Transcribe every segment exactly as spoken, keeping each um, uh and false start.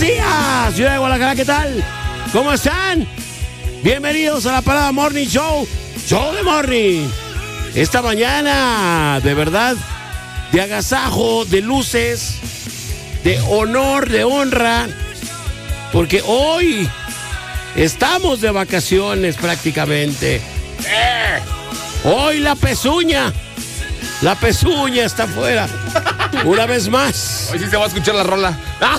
días, ciudad de Guadalajara, ¿qué tal? ¿Cómo están? Bienvenidos a la Parada Morning Show, Show de Morning. Esta mañana, de verdad, de agasajo, de luces, de honor, de honra, porque hoy estamos de vacaciones prácticamente. ¡Eh! Hoy la pezuña, la pezuña está afuera, una vez más. Hoy sí se va a escuchar la rola. ¡Ah!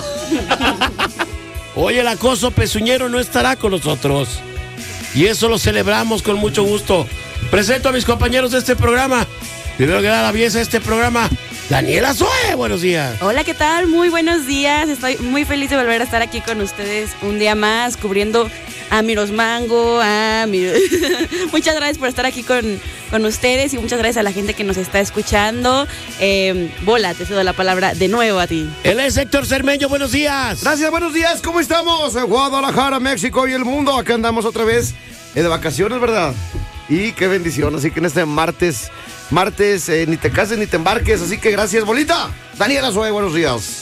Hoy el acoso pezuñero no estará con nosotros. Y eso lo celebramos con mucho gusto. Presento a mis compañeros de este programa. Primero que nada, la belleza de este programa, Daniela Zoe, buenos días. Hola, ¿qué tal? Muy buenos días. Estoy muy feliz de volver a estar aquí con ustedes un día más, cubriendo a Miros Mango, a Miros... Muchas gracias por estar aquí con, con ustedes y muchas gracias a la gente que nos está escuchando. Eh, Bola, te cedo la palabra de nuevo a ti. Él es Héctor Cermeño, buenos días. Gracias, buenos días, ¿cómo estamos? En Guadalajara, México y el mundo. Acá andamos otra vez eh, de vacaciones, ¿verdad? Y qué bendición, así que en este martes, martes, eh, ni te cases ni te embarques, así que gracias, Bolita. Daniela Zoe, buenos días.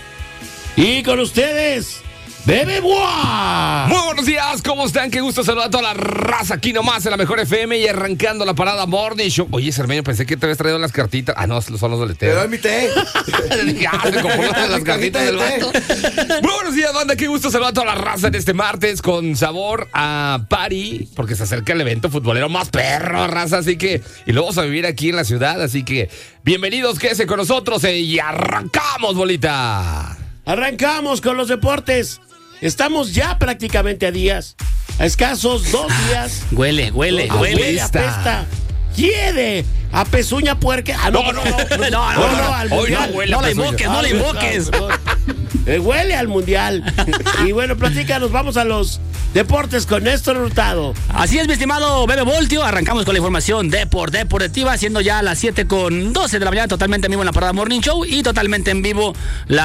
Y con ustedes, Bebe Boa. Muy buenos días, ¿cómo están? Qué gusto saludar a toda la raza aquí nomás en la Mejor F M y arrancando la Parada Morning Show. Oye, Cermeño, pensé que te habías traído las cartitas. Ah, no, son los del Te té. doy mi té. Ya, se conforman las cartitas del vato. Muy buenos días, banda. Qué gusto saludar a toda la raza en este martes con sabor a party, porque se acerca el evento futbolero más perro, raza. Así que, y lo vamos a vivir aquí en la ciudad. Así que, bienvenidos, quédese con nosotros eh, y arrancamos, bolita. Arrancamos con los deportes. Estamos ya prácticamente a días, a escasos dos días. Huele, huele, Ah, huele. huele, apesta. Hiede a pezuña puerca. Ah, no, no, no, no, No, no, no, no, al hoy mundial. no huele No a la pezuña. invoques, no la invoques. Eh, huele al mundial. Y bueno, platícanos, vamos a los deportes con Néstor Hurtado. Así es, mi estimado Bebe Voltio. Arrancamos con la información Deport Deportiva, siendo ya a las siete con doce de la mañana, totalmente en vivo en la Parada Morning Show y totalmente en vivo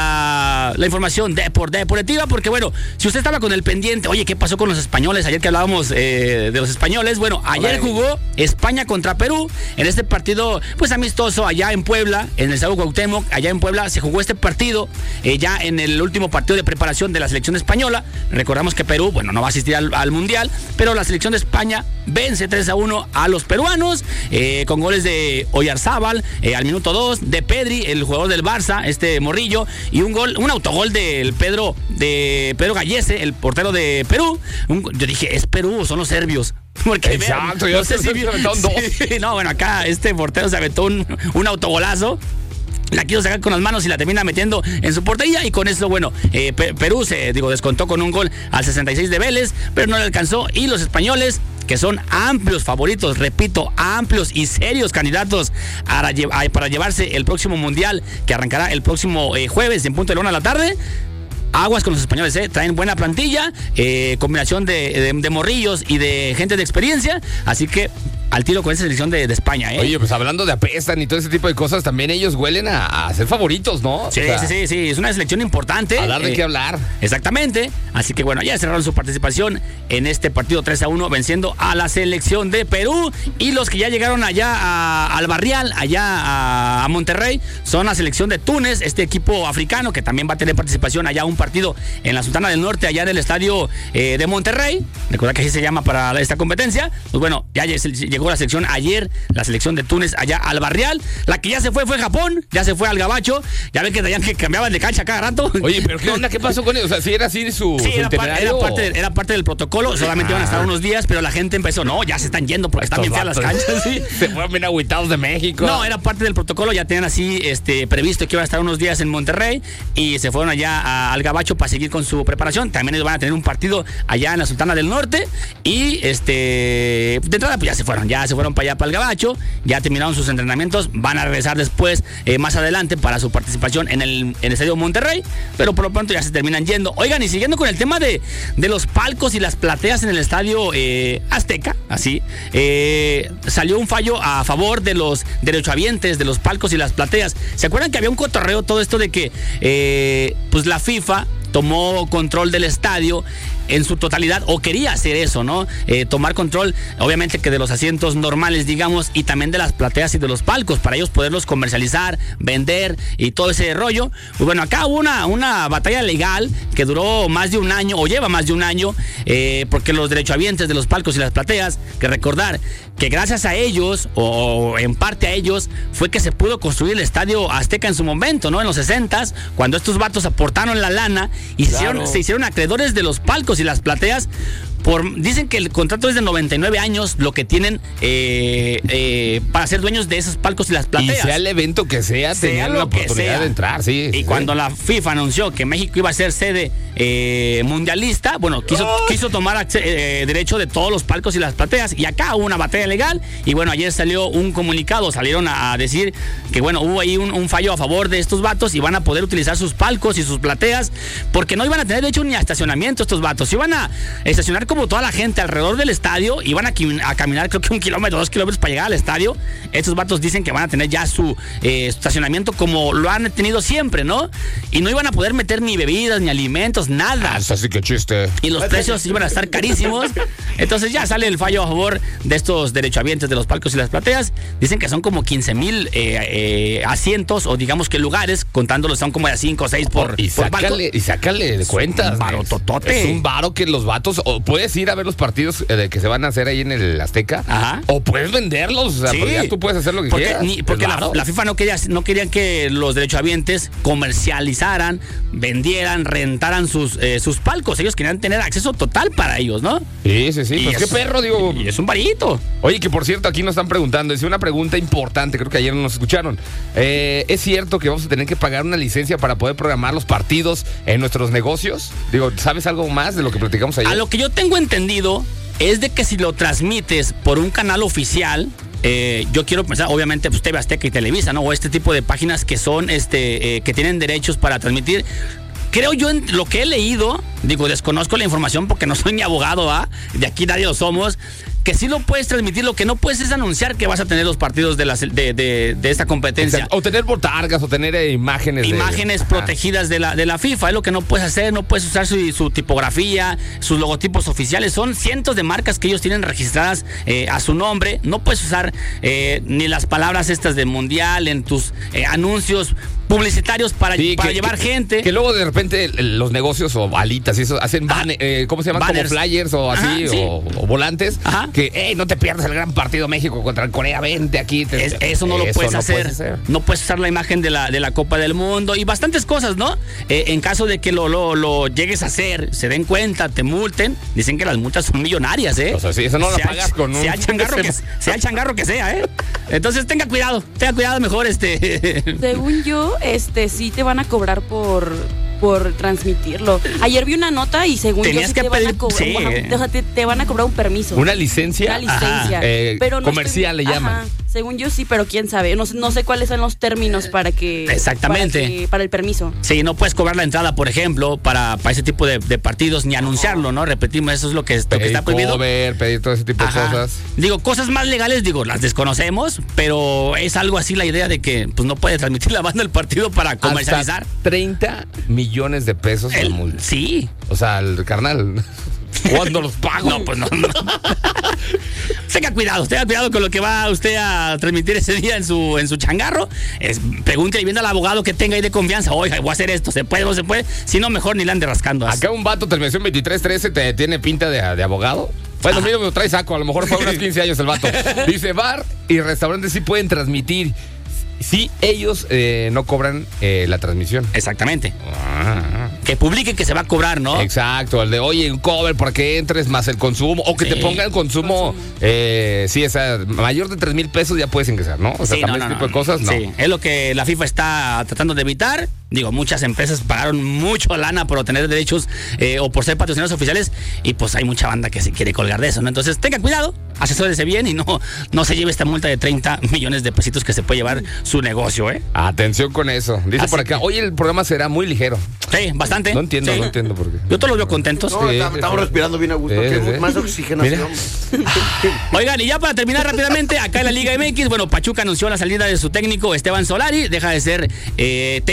la, la información Deport Deportiva, porque bueno, si usted estaba con el pendiente, oye, ¿qué pasó con los españoles? Ayer que hablábamos eh, de los españoles, bueno, ayer jugó España contra Perú en este partido, pues amistoso allá en Puebla, en el Estadio Cuauhtémoc, allá en Puebla se jugó este partido, eh, ya en el último partido de preparación de la selección española. Recordamos que Perú, bueno, no va a asistir al, al Mundial, pero la selección de España vence tres a uno a los peruanos, eh, con goles de Oyarzábal eh, al minuto dos, de Pedri, el jugador del Barça, este morrillo, y un gol, un autogol del Pedro, de Pedro Gallese, el portero de Perú. Un, yo dije, es Perú, son los serbios. Porque Exacto, vean, yo no sé si se aventaron dos. Sí, no, bueno, acá este portero se aventó un, un autogolazo. La quiso sacar con las manos y la termina metiendo en su portería. Y con eso, bueno, eh, Perú se digo, descontó con un gol al sesenta y seis de Vélez, pero no le alcanzó. Y los españoles, que son amplios favoritos, repito, amplios y serios candidatos a, a, para llevarse el próximo mundial, que arrancará el próximo eh, jueves en punto de la una de la tarde. Aguas con los españoles, ¿eh? Traen buena plantilla, eh, combinación de, de, de morrillos y de gente de experiencia, así que al tiro con esa selección de, de España, ¿eh? Oye, pues hablando de apestan y todo ese tipo de cosas, también ellos huelen a, a ser favoritos, ¿no? Sí, O sea, sí, sí, sí, es una selección importante. A dar de eh, qué hablar. Exactamente, así que bueno, ya cerraron su participación en este partido tres a uno, venciendo a la selección de Perú. Y los que ya llegaron allá a, al Barrial, allá a, a Monterrey, son la selección de Túnez, este equipo africano que también va a tener participación allá un partido en la Sultana del Norte, allá en el estadio eh, de Monterrey. Recuerda que así se llama para esta competencia. Pues bueno, ya llegó la selección ayer, la selección de Túnez allá al Barrial. La que ya se fue fue Japón, ya se fue al Gabacho. Ya ven que tenían que cambiaban de cancha cada rato. Oye, pero ¿qué onda? ¿Qué pasó con ellos? O sea, si era así su, Sí, su era, par, era, parte del, era parte del protocolo, solamente Ah. iban a estar unos días, pero la gente empezó, no, ya se están yendo porque están bien feas las canchas. ¿Sí? Se fueron bien agüitados de México. No, era parte del protocolo, ya tenían así este, previsto que iban a estar unos días en Monterrey y se fueron allá a, al Gabacho para seguir con su preparación. También ellos van a tener un partido allá en la Sultana del Norte y este de entrada pues ya se fueron, ya se fueron para allá para el Gabacho, ya terminaron sus entrenamientos, van a regresar después, eh, más adelante para su participación en el, en el Estadio Monterrey, pero por lo pronto ya se terminan yendo. Oigan, y siguiendo con el tema de, de los palcos y las plateas en el Estadio eh, Azteca, así, eh, salió un fallo a favor de los derechohabientes de los palcos y las plateas. ¿Se acuerdan que había un cotorreo todo esto de que eh, pues la FIFA tomó control del estadio en su totalidad, o quería hacer eso, ¿no? Eh, tomar control, obviamente que de los asientos normales, digamos, y también de las plateas y de los palcos, para ellos poderlos comercializar, vender y todo ese rollo. Pues bueno, acá hubo una, una batalla legal que duró más de un año, o lleva más de un año, eh, porque los derechohabientes de los palcos y las plateas, que recordar que gracias a ellos, o en parte a ellos, fue que se pudo construir el Estadio Azteca en su momento, ¿no? En los sesentas, cuando estos vatos aportaron la lana y claro. se, hicieron, se hicieron acreedores de los palcos y las plateas. Por, dicen que el contrato es de noventa y nueve años, lo que tienen eh, eh, para ser dueños de esos palcos y las plateas. Y sea el evento que sea, sea tenían la oportunidad sea. de entrar, sí. Y sí. cuando la FIFA anunció que México iba a ser sede eh, mundialista, bueno, quiso, oh. quiso tomar eh, derecho de todos los palcos y las plateas. Y acá hubo una batalla legal. Y bueno, ayer salió un comunicado, salieron a, a decir que bueno, hubo ahí un, un fallo a favor de estos vatos y van a poder utilizar sus palcos y sus plateas, porque no iban a tener derecho ni a estacionamiento estos vatos. Iban a estacionar como toda la gente alrededor del estadio, iban a, a caminar creo que un kilómetro, dos kilómetros para llegar al estadio. Estos vatos dicen que van a tener ya su eh, estacionamiento como lo han tenido siempre, ¿no? Y no iban a poder meter ni bebidas, ni alimentos, nada. Ah, así que chiste. Y los precios iban a estar carísimos. Entonces ya sale el fallo a favor de estos derechohabientes de los palcos y las plateas. Dicen que son como quince mil eh, eh, asientos, o digamos que lugares, contándolos son como de cinco o seis por, y por sácale, palco. Y sácale de cuentas. Es un varo totote. Es un varo que los vatos, o puedes ir a ver los partidos eh, que se van a hacer ahí en el Azteca, Ajá. o puedes venderlos, o sea, Sí. porque ya tú puedes hacer lo que porque, quieras. Ni, porque la, la FIFA no quería, no querían que los derechohabientes comercializaran, vendieran, rentaran sus, eh, sus palcos. Ellos querían tener acceso total para ellos, ¿no? Sí, sí, sí. Y Pues es, qué perro, digo. Y es un varito. Oye, que por cierto, aquí nos están preguntando, es una pregunta importante, creo que ayer nos escucharon. Eh, ¿Es cierto que vamos a tener que pagar una licencia para poder programar los partidos en nuestros negocios? Digo, ¿sabes algo más de lo que platicamos ayer? A lo que yo tengo entendido es de que si lo transmites por un canal oficial, eh, yo quiero pensar, obviamente, pues T V Azteca y Televisa, ¿no? O este tipo de páginas que son, este, eh, que tienen derechos para transmitir. Creo yo, en lo que he leído, digo, desconozco la información porque no soy ni abogado, ¿va? De aquí nadie lo somos, que sí lo puedes transmitir, lo que no puedes es anunciar que vas a tener los partidos de, la, de, de, de esta competencia. Exacto. O tener botargas, o tener eh, imágenes. Imágenes de... protegidas de la, de la FIFA, es lo que no puedes hacer, no puedes usar su, su tipografía, sus logotipos oficiales, son cientos de marcas que ellos tienen registradas eh, a su nombre, no puedes usar eh, ni las palabras estas de mundial en tus eh, anuncios publicitarios para, sí, para que, llevar que, gente. Que luego de repente los negocios o alitas y eso hacen ban eh, ¿cómo se llaman? Banners. Como flyers o así, Ajá, sí. o, o volantes. Ajá. Que, hey, no te pierdas el gran partido México contra Corea, vente aquí. Te, es, eso no lo eso puedes, no hacer. puedes hacer. No puedes usar la imagen de la, de la Copa del Mundo y bastantes cosas, ¿no? Eh, en caso de que lo, lo, lo llegues a hacer, se den cuenta, te multen, dicen que las multas son millonarias, ¿eh? O sea, sí, eso no la sea, pagas con un... Sea el changarro que, sea el changarro que sea, ¿eh? Entonces tenga cuidado, tenga cuidado mejor, este... Según yo, este, sí te van a cobrar por... por transmitirlo. Ayer vi una nota y según Tenías yo sí que te, van pedir, a cobrar, sí. o sea, te, te van a cobrar un permiso. ¿Una licencia? Una licencia. Ajá. Eh, pero no comercial estoy, le llaman. Ajá, según yo sí, pero quién sabe. No, no sé cuáles son los términos para que... Exactamente. Para, que, para el permiso. Sí, no puedes cobrar la entrada, por ejemplo, para, para ese tipo de, de partidos, ni anunciarlo, ¿no? Repetimos, eso es lo que, lo Pedir que está prohibido. Cover, pedir todo ese tipo Ajá. de cosas. Digo, cosas más legales, digo, las desconocemos, pero es algo así la idea de que pues no puede transmitir la banda el partido para comercializar. Hasta treinta millones de pesos El, de multa. sí. O sea, el carnal. ¿Cuándo los pago? No, pues no. no. Tenga cuidado, tenga cuidado con lo que va usted a transmitir ese día en su, en su changarro. Es, pregunte y viendo al abogado que tenga ahí de confianza. Oiga, voy a hacer esto, ¿se puede o no se puede? Si no, mejor ni le ande rascando. Acá un vato, terminación veintitrés trece, ¿te tiene pinta de, de abogado? Bueno, mira, me trae saco, a lo mejor fue unos quince años el vato. Dice, bar y restaurantes sí pueden transmitir. Sí, ellos eh, no cobran eh, la transmisión. Exactamente. Ah. Que publique que se va a cobrar, ¿no? Exacto, el de, oye, un cover para que entres más el consumo, o que Sí. te ponga el consumo, eh, sí, o sea, mayor de tres mil pesos ya puedes ingresar, ¿no? O sea, Sí, también no, ese no, tipo no. de cosas, no. Sí, es lo que la FIFA está tratando de evitar. Digo, muchas empresas pagaron mucho lana por obtener derechos eh, o por ser patrocinadores oficiales y pues hay mucha banda que se quiere colgar de eso, ¿no? Entonces, tenga cuidado, asesórese bien y no, no se lleve esta multa de treinta millones de pesitos que se puede llevar su negocio, ¿eh? Atención con eso. Dice Así por acá, que- oye, el programa será muy ligero. Sí, bastante. No entiendo, Sí. no entiendo por qué. Yo todos los veo contentos. No, Sí, estamos sí, sí. respirando bien a gusto. Sí, que sí. Más oxigenación. Oigan, y ya para terminar rápidamente, acá en la Liga M X, bueno, Pachuca anunció la salida de su técnico Esteban Solari, deja de ser eh, técnico de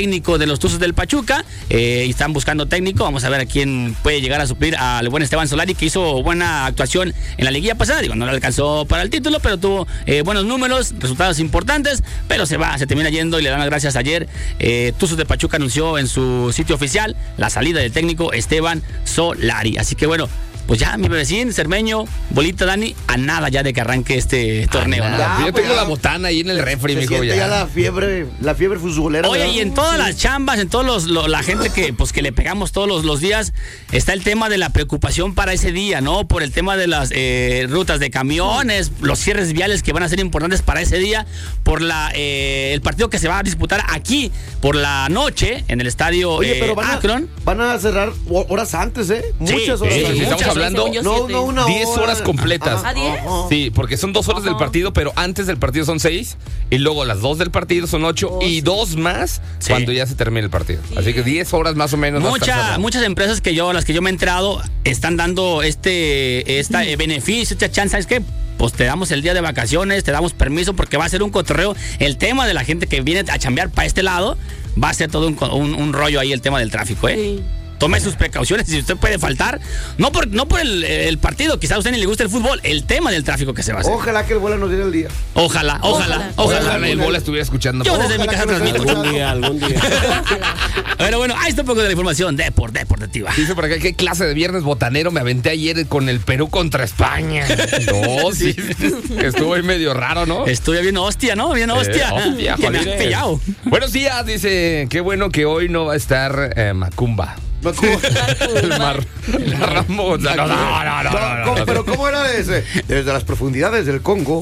de los Tuzos del Pachuca eh, y están buscando técnico. Vamos a ver a quién puede llegar a suplir al buen Esteban Solari, que hizo buena actuación en la liguilla pasada. Digo, no le alcanzó para el título, pero tuvo eh, buenos números, resultados importantes, pero se va, se termina yendo y le dan las gracias ayer. Eh, Tuzos de Pachuca anunció en su sitio oficial la salida del técnico Esteban Solari. Así que bueno, pues ya, mi bebecín, Cermeño, Bolita, Dani, a nada ya de que arranque este torneo. Ah, ¿no? ya, yo pues tengo ya. la botana ahí en el refri, Se mijo. siente Ya. ya la fiebre, la fiebre futbolera. Oye, ¿verdad? y en todas las chambas, en todos los, lo- la gente que pues que le pegamos todos los, los días, está el tema de la preocupación para ese día, ¿no? Por el tema de las eh, rutas de camiones, los cierres viales que van a ser importantes para ese día, por la eh, el partido que se va a disputar aquí por la noche en el estadio Oye, eh, pero van a, Akron. van a cerrar ho- horas antes, ¿eh? Muchas horas sí, antes. sí, estamos muchas, hablando según yo, No, siete. no, una diez hora. horas completas. ¿A diez? Ajá. Sí, porque son dos horas del Ajá. partido, pero antes del partido son seis, y luego las dos del partido son ocho, Oh, y sí. dos más Sí. cuando ya se termine el partido. Así que diez horas más o menos. va a estar Mucha, cerrado. muchas empresas que yo, las que yo me he enterado, están dando este, esta eh, beneficio, esta chance, ¿sabes qué? Pues te damos el día de vacaciones, te damos permiso porque va a ser un cotorreo. El tema de la gente que viene a chambear para este lado va a ser todo un, co- un- un rollo ahí el tema del tráfico, ¿eh? Sí. Tome sus precauciones si usted puede faltar. No por, no por el, el partido, quizás a usted ni le guste el fútbol, el tema del tráfico que se va a hacer. Ojalá que el vuelo nos diera el día. Ojalá, ojalá, Ojalá. ojalá. Ojalá el bola estuviera escuchando. Yo desde mi Ojalá casa que nos transmito. haya Algún día, algún día. Pero bueno, ahí está un poco de la información de por deportiva. Dice por acá, ¿qué clase de viernes botanero me aventé ayer con el Perú contra España? No, sí. Estuvo ahí medio raro, ¿no? Estuve bien hostia, ¿no? Bien hostia. Eh, hostia, que me han jolines. pillado. Buenos días, dice. Qué bueno que hoy no va a estar eh, Macumba. No, ¿cómo? El mar. El Ramos. No, no, no, no, no, no, ¿Cómo- no. Pero ¿cómo era ese? Desde las profundidades del Congo.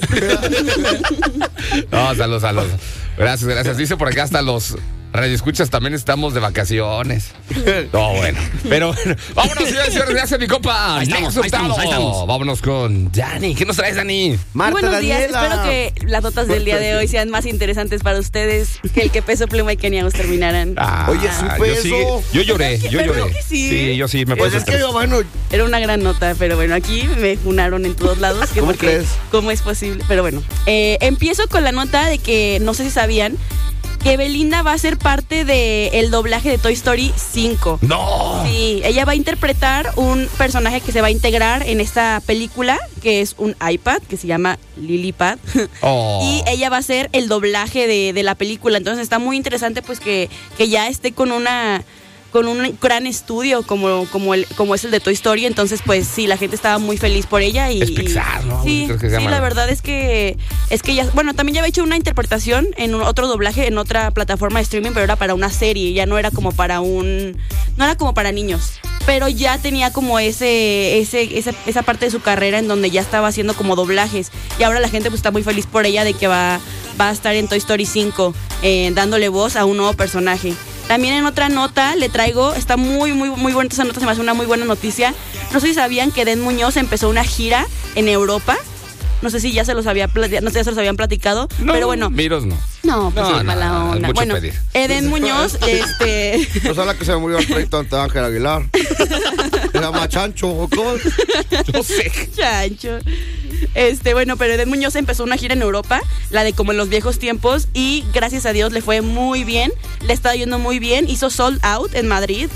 No, saludos, saludos. Gracias, gracias. Dice por acá hasta los radioescuchas también estamos de vacaciones. No, bueno. Pero bueno, vámonos, señores, señores. Gracias, mi compa. Ahí estamos, Next ahí estamos, ahí octavo. estamos. Vámonos con Dani. ¿Qué nos traes, Dani? Muy Marta buenos días, Daniela. espero que las notas del día de hoy sean más interesantes para ustedes que el que Peso Pluma y Kenia Os terminaran. Ah, Oye, supe yo sí, eso. yo lloré, yo ¿Verdad lloré. que sí? yo sí, me Pues puse es que, bueno, Era una gran nota, pero bueno, aquí me funaron en todos lados. que ¿Cómo porque- crees? ¿Cómo es posible? Pero bueno, eh, empiezo con la nota de que, no sé si sabían, que Belinda va a ser parte del doblaje de Toy Story cinco. No. Sí, ella va a interpretar un personaje que se va a integrar en esta película, que es un iPad, que se llama Lilipad. Oh. Y ella va a ser el doblaje de, de la película. Entonces está muy interesante pues que, que ya esté con una con un gran estudio como, como, el, como es el de Toy Story. Entonces pues sí, la gente estaba muy feliz por ella. Y, Es Pixar, ¿no? Sí, Creo que se sí, llama. la verdad es que es que ya, bueno, también ya había hecho una interpretación en un otro doblaje en otra plataforma de streaming, pero era para una serie, ya no era como para un, no era como para niños, pero ya tenía como ese, ese, esa, esa parte de su carrera en donde ya estaba haciendo como doblajes, y ahora la gente pues está muy feliz por ella de que va, va a estar en Toy Story cinco, eh, dándole voz a un nuevo personaje. También en otra nota le traigo, está muy, muy, muy bonita esa nota, se me hace una muy buena noticia. No sé si sabían que Den Muñoz empezó una gira en Europa. No sé si ya se los había plati- no sé si ya se los habían platicado, No, pero bueno. Miros no. No, pues No, es no, mala no, es onda. mucho Bueno, pedir. Eden Muñoz, este. no sabes la que se murió al proyecto ante Ángel Aguilar. Se llama Chancho o cómo. Yo sé. Chancho. Este, bueno, pero Eden Muñoz empezó una gira en Europa, la de como en los viejos tiempos, y gracias a Dios le fue muy bien, le está yendo muy bien, hizo sold out en Madrid,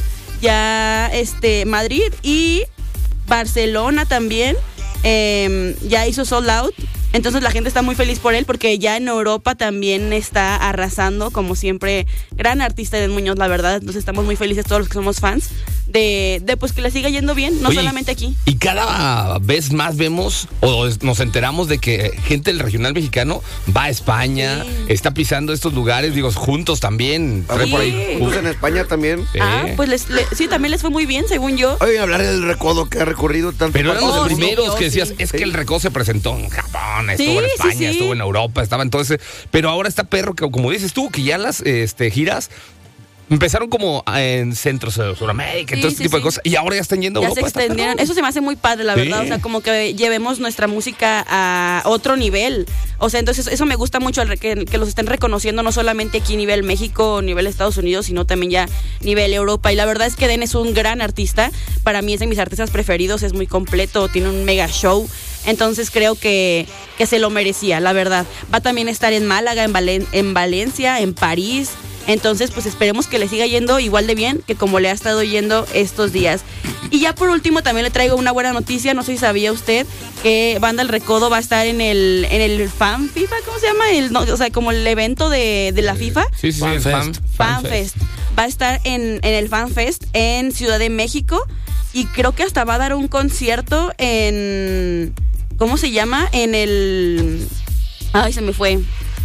ya este, Madrid y Barcelona también, eh, ya hizo sold out. Entonces la gente está muy feliz por él porque ya en Europa también está arrasando, como siempre, gran artista Eden Muñoz, la verdad. Entonces estamos muy felices todos los que somos fans de, de pues que le siga yendo bien, no Oye, solamente aquí. Y cada vez más vemos o nos enteramos de que gente del regional mexicano va a España, Sí. está pisando estos lugares, digo, juntos también. Trae Sí. por ahí. Pues en España también. Sí. Ah, pues les, le- sí, también les fue muy bien, según yo. Oye, hablar del recodo que ha recorrido tanto. Pero eran Oh, los sí, primeros yo que decías, sí. es que el Recodo se presentó en Japón, estuvo Sí, en sí, España, sí. estuvo en Europa, estaba entonces, pero ahora está perro que como dices tú, que ya las este, giras empezaron como en centros de Sudamérica, Sí, todo este sí, tipo de sí. cosas, y ahora ya están yendo a Ya Europa. se está extendieron. perrón. Eso se me hace muy padre, la Sí. verdad. O sea, como que llevemos nuestra música a otro nivel. O sea, entonces eso me gusta mucho, el re- que, que los estén reconociendo no solamente aquí nivel México, nivel Estados Unidos, sino también ya nivel Europa. Y la verdad es que Den es un gran artista. Para mí es de mis artistas preferidos, es muy completo, tiene un mega show. Entonces creo que, que se lo merecía, la verdad. Va también a estar en Málaga, en, Valen- en Valencia, en París, Entonces, pues esperemos que le siga yendo igual de bien que como le ha estado yendo estos días. Y ya por último también le traigo una buena noticia, no sé si sabía usted que Banda El Recodo va a estar en el en el Fan FIFA, ¿cómo se llama? El, no, o sea, como el evento de, de la FIFA. Sí, sí, Fan sí, Fest. Fan, Fan Fest. Va a estar en, en el Fan Fest en Ciudad de México y creo que hasta va a dar un concierto en... ¿Cómo se llama? En el... Ay, se me fue.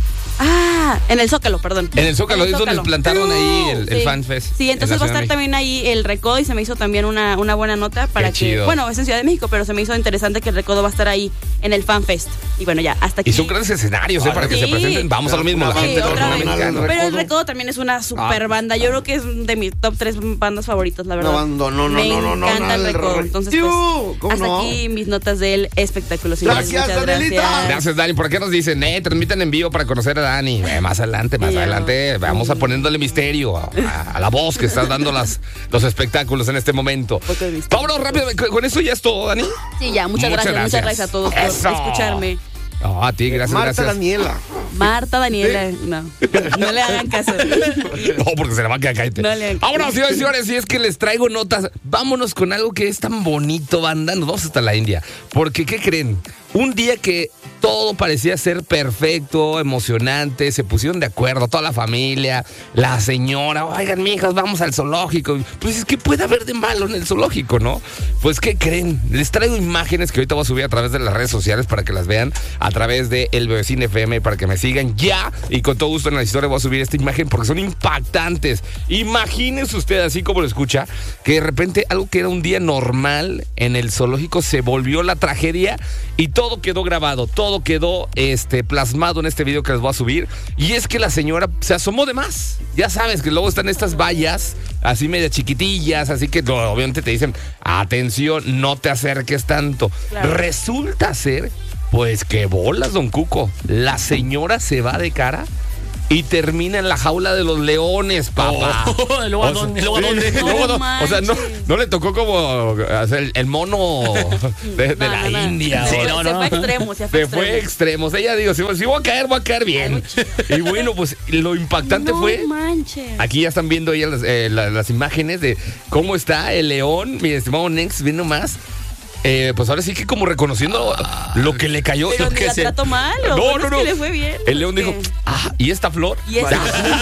Ah, en el Zócalo, perdón. En el Zócalo, En el es donde Zócalo. plantaron ahí el, el Sí. Fan Fest. Sí, entonces en va a la Ciudad estar de también ahí el Recodo y se me hizo también una, una buena nota para Qué que... chido. Bueno, es en Ciudad de México, pero se me hizo interesante que el Recodo va a estar ahí en el Fan Fest. Y bueno, ya, hasta aquí. Y son grandes escenarios, ¿eh? Para que Sí. se presenten. Vamos a lo mismo, la Sí, gente otra vez. norteamericana. Pero el Recodo. Recodo también es una super banda. Yo creo que es de mis top tres bandas favoritas, la verdad. No, no, no, Me no, no, no, encanta no, el el Recodo. Re- Entonces, yu, pues, ¿cómo hasta no? aquí mis notas del espectáculo. señores. Gracias, Muchas Danielita. gracias. Gracias, Dani. ¿Por qué nos dicen, eh, transmiten en vivo para conocer a Dani? Eh, más adelante, más Sí, adelante. Vamos a poniéndole misterio a, a- a la voz que está dando las, los espectáculos en este momento. Poco de misterio. Vámonos rápido. ¿Con con eso ya es todo, Dani? Sí, ya, muchas, Muchas gracias, gracias. Muchas gracias a todos por Eso. escucharme. No, a ti, gracias, Marta gracias. Daniela. Marta, Daniela, no, no le hagan caso. No, porque se le va a quedar cállate. No le- Vámonos, señores y señores, si es que les traigo notas. Vámonos con algo que es tan bonito, banda. Nos vamos hasta la India. Porque, ¿qué creen? Un día que todo parecía ser perfecto, emocionante, se pusieron de acuerdo, toda la familia, la señora, oigan, mijas, vamos al zoológico. Pues es que puede haber de malo en el zoológico, ¿no? Pues, ¿qué creen? Les traigo imágenes que ahorita voy a subir a través de las redes sociales para que las vean, a través de El Bebecín F M, para que me sigan ya. Y con todo gusto en la historia voy a subir esta imagen porque son impactantes. Imagínense usted, así como lo escucha, que de repente algo que era un día normal en el zoológico se volvió la tragedia y todo quedó grabado, todo quedó este, plasmado en este video que les voy a subir. Y es que la señora se asomó de más. Ya sabes que luego están estas vallas así media chiquitillas, así que no, obviamente te dicen, atención, no te acerques tanto. Claro. Resulta ser, pues que bolas, don Cuco. La señora se va de cara y termina en la jaula de los leones, papá. Oh, ¿y luego a O sea, dónde? ¿Y luego a dónde? sí, luego No no, o sea, no, manches. no le tocó como hacer el, el mono de, de No, la no, no. India. Se, o- fue- no, se no. fue extremo, se fue Se fue extremo. extremos. Ella dijo, si, si voy a caer, voy a caer bien. Y bueno, pues lo impactante No fue... manches. Aquí ya están viendo ella las, eh, la- las imágenes de cómo está el león, mi estimado Nex, viendo más. Eh, pues ahora sí que como reconociendo lo que le cayó. Pero lo ni que la se- trató mal, o No, bueno, no, es no. que le fue bien. El león ¿o qué? dijo, ah, ¿y esta flor? ¿Y esta?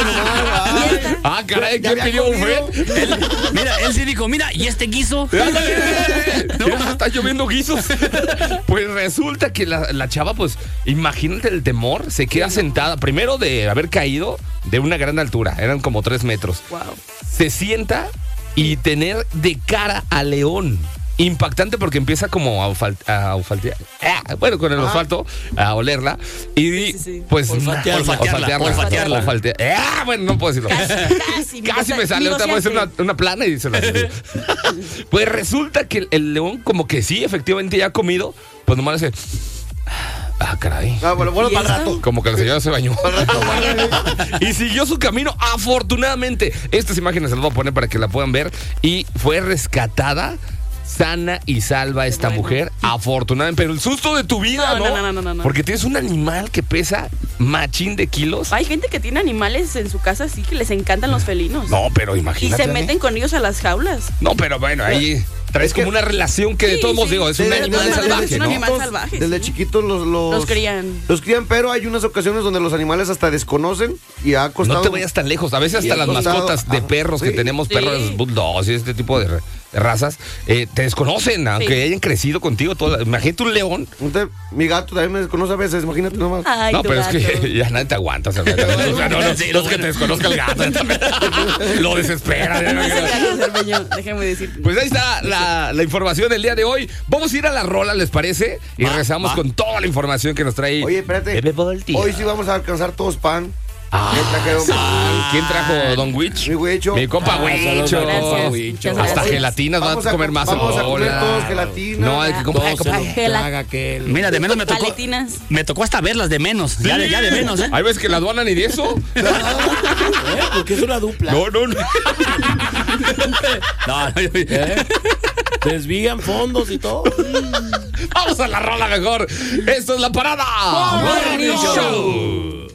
¿Y esta? Ah, caray, Ya ¿quién había pidió comido. buffet? Él- mira, él sí dijo, mira, ¿y este guiso? Ándale. Ya está lloviendo guisos. Pues resulta que la, la chava, pues, imagínate el temor, se queda sentada, primero de haber caído de una gran altura, eran como tres metros. Wow. Se sienta y tener de cara al león. Impactante porque empieza como a, ufal- a ufaltear. Ah, bueno, con el asfalto, a olerla. Y Sí, sí, sí. pues. Olfatearla, olfatearla, olfatearla. olfatear- Ah, bueno, no puedo decirlo. Casi, Casi me sale, ni lo ahorita voy a hacer una, siente. una plana y se la Pues resulta que el, el león, como que sí, efectivamente ya ha comido, pues nomás le hace. Ah, caray. Ah, bueno, bueno, ¿Y para el eso? rato. Como que la señora se bañó. Para el rato, bueno. Y siguió su camino, afortunadamente. Estas imágenes se las voy a poner para que la puedan ver. Y fue rescatada, sana y salva esta bueno. mujer, afortunadamente. Pero el susto de tu vida, No, ¿no? no, no, no, no, no. Porque tienes un animal que pesa machín de kilos. Hay gente que tiene animales en su casa así que les encantan los felinos. No, pero Y imagínate. se Dani. meten con ellos a las jaulas. No, pero bueno, ahí traes Es que- como una relación que de Sí, todos modos sí. digo, es un Desde- animal desde- salvaje, es un ¿no? animal chiquitos- salvaje, Desde sí. chiquitos los, los, Los crían. Los crían, pero hay unas ocasiones donde los animales hasta desconocen y ha costado. No te vayas tan lejos. A veces Y hasta ha las costado- mascotas de ajá, perros que sí. tenemos, Sí. perros bulldogs y este tipo de, de razas, eh, te desconocen, aunque Sí. hayan crecido contigo. Toda, imagínate un león. Entonces, mi gato también me desconoce a veces, imagínate nomás. Ay, no, tu pero es gato. que ya nadie te aguanta. O sea, o sea, no, no, Sí, no lo es que bueno. te desconozca el gato. Lo desespera. No es el gato cerveño, déjame decir. Pues ahí está la, la información del día de hoy. Vamos a ir a la rola, ¿les parece? Y Va, regresamos va. con toda la información que nos trae. Oye, espérate. Bebé Voltio. Hoy sí vamos a alcanzar todos pan. Ah, ¿Qué trajeron? sí. ¿Quién trajo Don Witch? Mi Huicho. Mi compa Ah, Huicho. saludos, Gracias. Huicho. Muchas Hasta gracias. gelatinas vas Vamos a a comer com- más vamos a comer ahora. todos gelatina. No, hay que comprar. Todos se comprar. lo Gela- traga aquel. Mira, de menos me tocó. Paletinas. Me tocó hasta verlas de menos. Ya, de, ya de menos, ¿eh? Hay veces que la aduana ni de eso. ¿Eh? Porque es una dupla. No, no, no. No, no, ¿Eh? Desvían fondos y todo. Vamos a la rola mejor. Esto es la parada. Morning Morning Show.